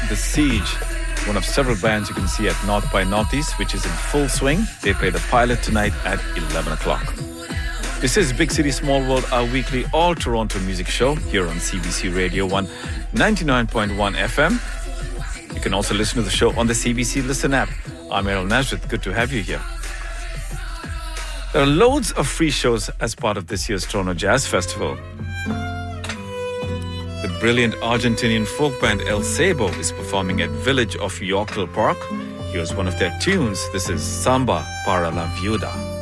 The Siege, one of several bands you can see at North by Northeast, which is in full swing. They play the Pilot tonight at 11 o'clock. This is Big City Small World, our weekly all-Toronto music show here on CBC Radio 1 99.1 FM. You can also listen to the show on the CBC Listen app. I'm Errol Nazareth. Good to have you here. There are loads of free shows as part of this year's Toronto Jazz Festival. The brilliant Argentinian folk band El Sabo is performing at Village of Yorkville Park. Here's one of their tunes. This is Samba para la Viuda.